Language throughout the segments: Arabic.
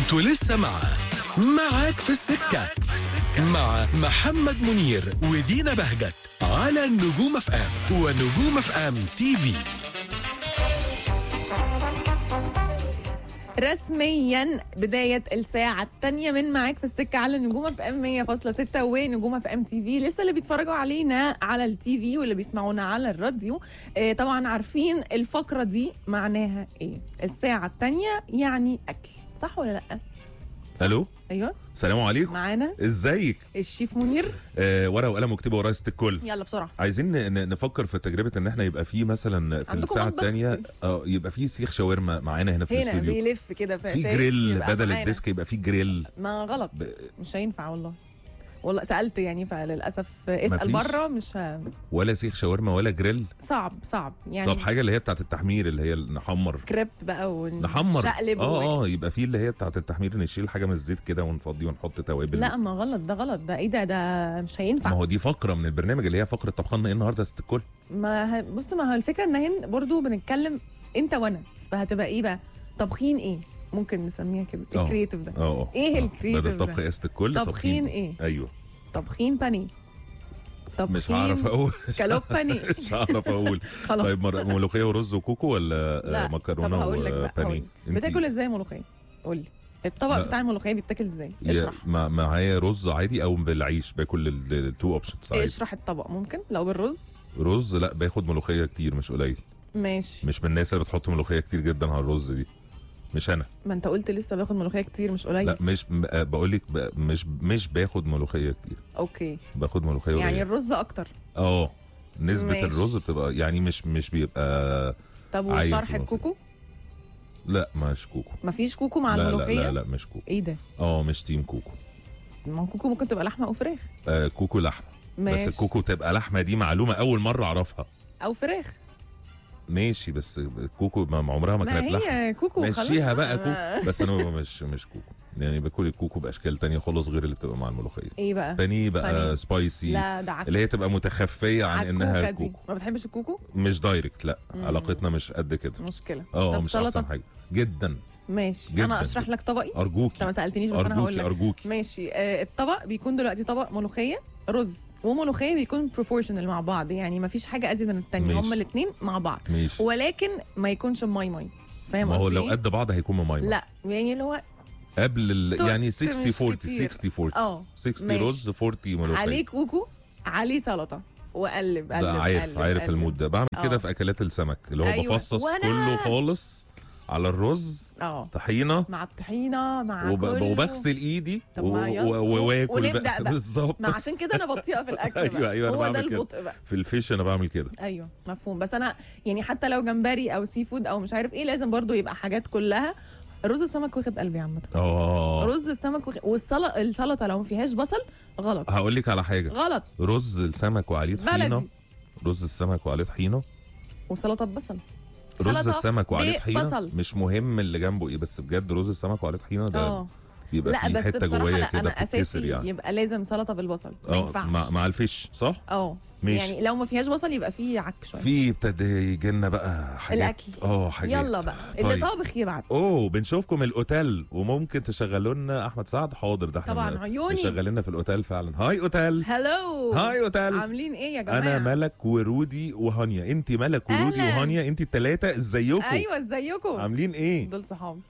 انتوا لسه معاك في السكة مع محمد منير ودينا بهجت على نجوم اف ام ونجوم اف ام تي في. رسميا بداية الساعة الثانية من معاك في السكة على نجوم اف ام 100.6 ونجوم اف ام تي في. لسه اللي بيتفرجوا علينا على التي في واللي بيسمعونا على الراديو طبعا عارفين الفقرة دي معناها ايه. الساعة الثانية يعني اكل، صح ولا لا؟ الو، ايوه السلام عليكم. معانا ازيك؟ الشيف منير. ورقه وقلم واكتبوا ورايا ست الكل. يلا بسرعة. عايزين نفكر في تجربه ان احنا يبقى في مثلا في عندكم الساعه مطبخ؟ الثانيه يبقى في سيخ شاورما معانا هنا في هنا الاستوديو، بيلف كده في جريل بدل الديسك يبقى في جريل. ما غلط مش هينفع والله سألت يعني، فللأسف اسأل مفيش. بره مش ولا سيخ شاورما ولا جريل. صعب يعني. طب حاجه اللي هي بتاعه التحمير اللي هي نحمر كريب بقى نحمر ونشقلب يبقى في اللي هي بتاعه التحمير نشيل حاجه من الزيت كده ونفضي ونحط توابل. لا ما غلط، ده غلط، ده ايه ده مش هينفع. ما هو دي فقره من البرنامج اللي هي فقره طبخنا ايه النهارده يا ست الكل. بص، ما هو الفكره ان هن برضو بنتكلم انت وانا، فهتبقى ايه بقى؟ طبخين ايه؟ ممكن نسميها كده الكرييتيف ده. ايه الكرييتيف بدل ده؟ طبخ يا ست الكل طبخين ايه؟ ايوه طبخين بانيه، طبخين مش هعرف اقول سكالوب بانيه. مش هعرف اقول. خلاص. طيب ملوخيه ورز وكوكو ولا لا. مكرونه طب هقول لك بقى، وبانيه؟ بتاكل ازاي ملوخيه؟ قول لي الطبق لا. بتاع الملوخيه بيتاكل ازاي؟ اشرح. معايا رز عادي او بالعيش، باكل التو اوبشنز عادي. اشرح الطبق ممكن لو بالرز. رز لا، باخد ملوخيه كتير مش قليل. ماشي. مش من الناس اللي بتحط ملوخيه كتير جدا على الرز دي، مش انا. ما انت قلت لسه باخد ملوخيه كتير مش قليل. لا مش بقول لك مش باخد ملوخيه كتير. اوكي. باخد ملوخيه قليل. يعني الرز اكتر. نسبه ماشي. الرز بتبقى يعني مش بيبقى. طب عايز وشرحة ملوخية. كوكو؟ لا مش كوكو. مفيش كوكو مع لا الملوخيه؟ لا مش كوكو. ايه ده؟ مش تيم كوكو. ما هو كوكو ممكن تبقى لحمه او فراخ. كوكو لحمه. ماشي. بس الكوكو تبقى لحمه دي معلومه اول مره اعرفها. او فراخ. ماشي، بس الكوكو ما عمرها ما كانت لحمه. هي كوكو مشيها بقى ما... كوكو. بس انا مش كوكو، يعني باكل الكوكو باشكال تانية خالص غير اللي بتبقى مع الملوخيه. ايه بقى؟ بانيه بقى بانيه. سبايسي. لا ده عك. اللي هي تبقى متخفيه عن انها دي. الكوكو. ما بتحبش الكوكو؟ مش دايركت، لا. علاقتنا مش قد كده. مشكله. مش احسن حاجه جدا. ماشي جداً. انا اشرح لك طبقي. ارجوكي انت ما سالتنيش بس انا هقول لك. ارجوكي. ماشي. الطبق بيكون دلوقتي طبق ملوخيه، رز وملوخيه بيكون بروبورشنال مع بعض، يعني ما فيش حاجه ازيد من الثانيه، هما الاثنين مع بعض. ماشي. ولكن ما يكونش ماي فاهم ما هو قصدي لو إيه؟ قد بعض هيكون مميز. لا يعني اللي هو قبل يعني 60 مش 40 كتير. 60 40 60 ماشي. رز 40 ملوخيه. عليه كوكو، عليه سلطه، وقلب قلب ده عارف قلب. المود ده. بعمل كده في اكلات السمك اللي هو أيوة. بفصص وأنا. كله خالص على الرز. طحينه مع الطحينه مع كله. وبغسل ايدي طب ما يلا. واكل ونبدأ بقى بقى. بالظبط. ما عشان كده انا بطيئه في الاكل ايوه بقى. انا هو ده بعمل كده البطء بقى. في الفيش، انا بعمل كده. ايوه مفهوم. بس انا يعني حتى لو جمبري او سي فود او مش عارف ايه لازم برضو يبقى حاجات كلها. رز السمك واخد قلبي عامه. رز السمك السلطه لو ما فيهاش بصل غلط. هقول لك على حاجه غلط. رز السمك وعليه طحينه. بلدي. رز السمك وعليه طحينه. وسلطه ببصل. رز السمك وعليه طحينه بصل. مش مهم اللي جنبه ايه، بس بجد رز السمك وعليه طحينه ده بيبقى لا فيه بس حته بصراحه جوايا لا، كده انا بتتكسر اساسي يعني. يبقى لازم سلطه بالبصل، ما ينفعش مع الفيش صح. ماشي. يعني لو ما فيهاش بصل يبقى فيه عك شويه. في ابتدى يجي لنا بقى حاجات. الاكل. حاجات. يلا بقى اللي طابخ يبعت. بنشوفكم الاوتيل وممكن تشغلوا لنا احمد سعد. حاضر، ده احنا طبعا عيوني. نشغل لنا في الاوتيل فعلا. هاي اوتيل. هلو. هاي اوتيل. عاملين ايه يا جماعه؟ انا ملك ورودي وهانيا. انت ملك ورودي أهلاً. وهانيا، انت الثلاثه. ازيكم؟ ايوه ازيكم؟ عاملين ايه؟ دول صحابي.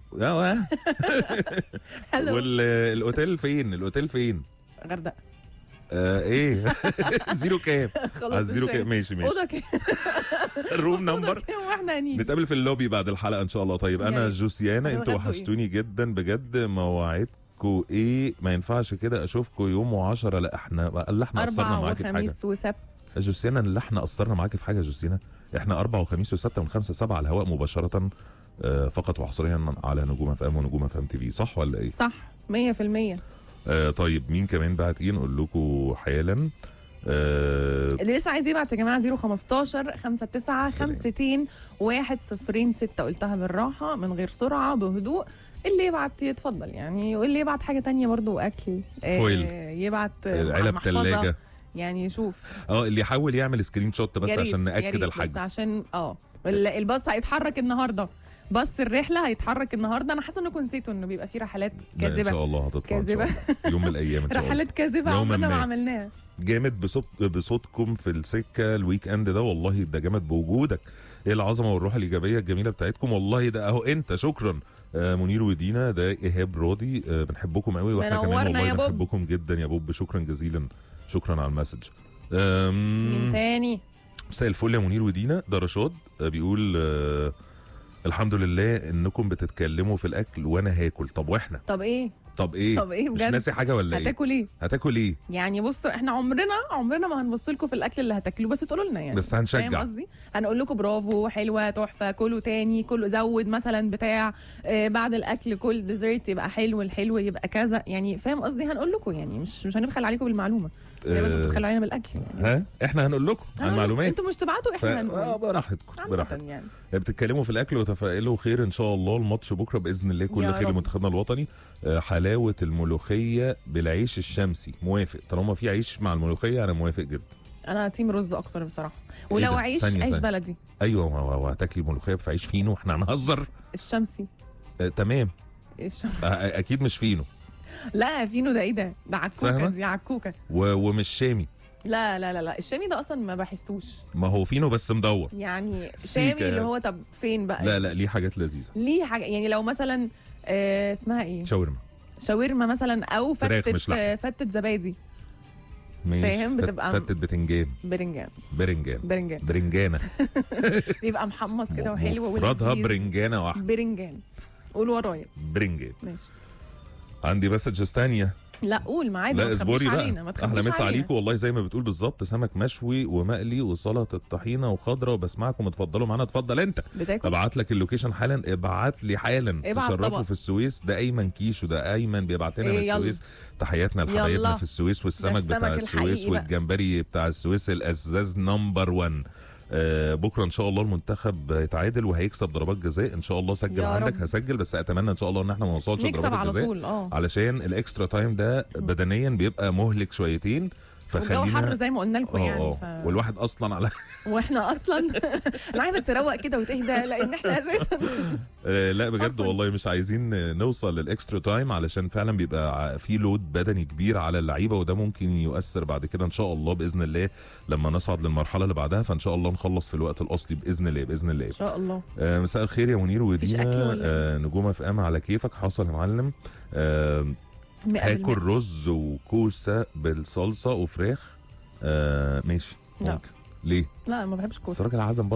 هلو. والاوتيل فين؟ الاوتيل فين؟ غردقه. ايه زيرو كام؟ خلاص زيرو كام. ماشي اوضه كام؟ الروم نمبر. واحنا هنيجي نتقابل في اللوبي بعد الحلقه ان شاء الله. طيب انا جوسيانا، انتوا هتغدوا وحشتوني جدا بجد. مواعيدكم ايه؟ ما ينفعش كده اشوفكم يوم و10. لا احنا قصرنا معاكي في حاجه. وخميس وسبت. جوسيانا اللي احنا قصرنا معاكي في حاجه. جوسيانا احنا 4 وخميس وسبت من 5 7 على الهواء مباشره، فقط وحصريا على نجوم اف ام ونجوم اف ام تي في. صح ولا ايه؟ صح 100%. طيب مين كمان بعت ايه؟ نقول لكم حالا. اللي لسه عايز يبعت يا جماعه 015 59 52 106. قلتها بالراحه من غير سرعه بهدوء. اللي يبعت يتفضل يعني، واللي يبعت حاجه تانية برضو اكل فويل. يبعت علب ثلاجه يعني. شوف اللي يحاول يعمل سكرين شوت بس عشان ناكد الحجز، بس عشان الباص هيتحرك النهارده باص الرحله هيتحرك النهارده. انا حاسه انكم نسيتوا انه بيبقى في رحلات لا، ان كاذبه. شاء الله هتطلع إن شاء كاذبة. الله. يوم من الايام ان شاء الله. رحلات كاذبه يوماً عمرنا ما ما. عملناها. جامد بصوتكم في السكه الويك اند ده، والله ده جامد بوجودك. ايه العظمه والروح الايجابيه الجميله بتاعتكم، والله ده اهو انت. شكرا منير ودينا. ده ايهاب راضي. بنحبكم قوي، واحنا كمان منورنا يا والله بوب. بنحبكم جدا يا بوب. شكرا جزيلا، شكرا على المسج. مين تاني؟ مساء الفل يا منير ودينا. ده رشاد بيقول الحمد لله انكم بتتكلموا في الاكل وانا هاكل. طب واحنا طب ايه طب ايه طب ايه مش بجد؟ ناسي حاجه ولا ايه؟ هتاكل ايه؟ هتاكل ايه؟ يعني بصوا احنا عمرنا ما هنبص لكم في الاكل اللي هتاكلوه، بس تقولوا لنا يعني. بس هنشجع. فاهم قصدي؟ هنقول لكم برافو، حلوه، تحفه، كله تاني، كله زود مثلا بتاع بعد الاكل كل ديزرت يبقى حلو، الحلو يبقى كذا يعني. فاهم قصدي؟ هنقول لكم يعني، مش هنبخل عليكم بالمعلومه زي ما انتوا بتبخلوا علينا بالاكل يعني. ها احنا هنقول لكم عن معلومات. انتوا مش تبعتوا، احنا هنقول. براحتكم عامة براحتكم. يعني. بتتكلموا في الاكل وتفائلوا خير ان شاء الله. الماتش بكره باذن الله كل يا خير رب. لمنتخبنا الوطني. حلاوه الملوخيه بالعيش الشمسي. موافق، طالما في عيش مع الملوخيه انا موافق جدا. انا تيم رز اكتر بصراحه، إيه ولو ده؟ عيش ثانية عيش ثانية. بلدي. ايوه، هو هتاكلي ملوخيه في عيش فينو؟ احنا هنهزر. الشمسي. تمام. الشمسي. اكيد مش فينو. لا فينو ده ايه ده؟ ده عكوكه، فاهمة؟ دي عكوكه. ومش شامي. لا لا لا لا، الشامي ده اصلا ما بحسوش ما هو فينو بس مدور. يعني. سيكا. شامي اللي هو طب فين بقى؟ لا لا، ليه حاجات لذيذه. ليه حاجه يعني، لو مثلا اسمها ايه؟ شاورما. شاورما مثلا، او فراخ مش لحمة. فتة زبادي. ماشي. فاهم؟ بتبقى فتة بتنجان. برنجان. برنجان. برنجانه. بيبقى محمص كده وحلو مفردها ولذيذ. برنجانه واحده. برنجان. قول ورايا. برنجان. ماشي. عندي مسجز ثانيه. لا قول معايا، لا ما تخبيش اصبري علينا، ما بقى. احلى تخبيش مسا علينا. عليكم والله، زي ما بتقول بالظبط. سمك مشوي ومقلي وسلطه الطحينه وخضره، وبسمعكم اتفضلوا معانا. اتفضل انت. بتاكل؟ ابعت لك اللوكيشن حالا. ابعت لي حالا. ابعت تشرفوا طبعا. في السويس. ده ايمن كيشو. ده ايمن بيبعت لنا من يلا. السويس. تحياتنا لحبايبنا يلا. في السويس. والسمك السمك بتاع السويس الحقيقي بقى. والجمبري بتاع السويس الازاز نمبر 1. بكره ان شاء الله المنتخب هيتعادل وهيكسب ضربات جزاء ان شاء الله. سجل يا عندك. رب. هسجل، بس اتمنى ان شاء الله ان احنا ما نوصلش نكسب لضربات على الجزاء. طول. علشان الاكسترا تايم ده بدنيا بيبقى مهلك شويتين. والجو حر فخلينا زي ما قلنا لكم يعني والواحد اصلا على واحنا اصلا انا عايزك تروق كده وتهدى، لان احنا اساسا لا بجد أصلاً. والله مش عايزين نوصل للاكسترا تايم، علشان فعلا بيبقى في لود بدني كبير على اللعيبه، وده ممكن يؤثر بعد كده ان شاء الله باذن الله لما نصعد للمرحله اللي بعدها. فان شاء الله نخلص في الوقت الاصلي باذن الله باذن الله ان شاء الله. مساء الخير يا منير مفيش أكل ودينا. ولا نجومه في ام على كيفك. حصل يا معلم. هاكل رز وكوسه بالصلصه وفراخ. ماشي. لا. ممكن. ليه؟ لا ما بحبش بس كوسه. راجل عزم برضه.